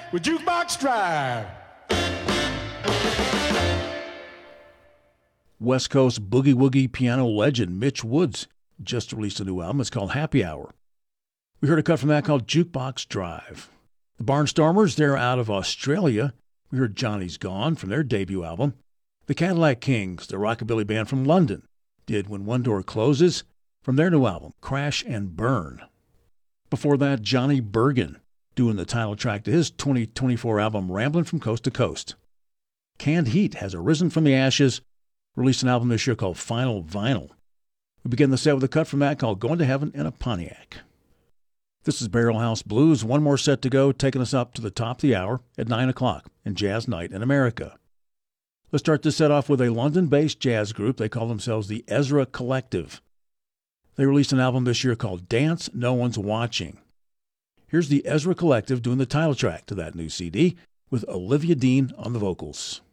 with Jukebox Drive. West Coast boogie-woogie piano legend Mitch Woods just released a new album. It's called Happy Hour. We heard a cut from that called Jukebox Drive. The Barnstormers, they're out of Australia. We heard Johnny's Gone from their debut album. The Cadillac Kings, the rockabilly band from London, did When One Door Closes from their new album, Crash and Burn. Before that, Johnny Bergen, doing the title track to his 2024 album, Ramblin' from Coast to Coast. Canned Heat has arisen from the ashes, released an album this year called Final Vinyl. We begin the set with a cut from that called Going to Heaven in a Pontiac. This is Barrel House Blues. One more set to go, taking us up to the top of the hour at 9 o'clock in Jazz Night in America. Let's start this set off with a London-based jazz group. They call themselves the Ezra Collective. They released an album this year called Dance No One's Watching. Here's the Ezra Collective doing the title track to that new CD with Olivia Dean on the vocals.